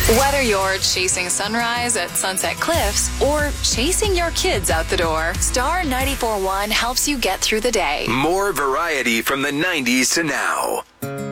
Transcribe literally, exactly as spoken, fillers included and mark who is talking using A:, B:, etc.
A: Whether you're chasing sunrise at Sunset Cliffs or chasing your kids out the door, Star ninety-four point one helps you get through the day.
B: More variety from the nineties to now.